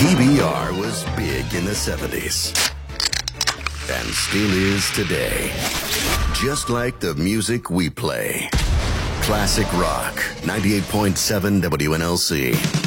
PBR was big in the 70s and still is today. Just like the music we play. Classic Rock, 98.7 WNLC.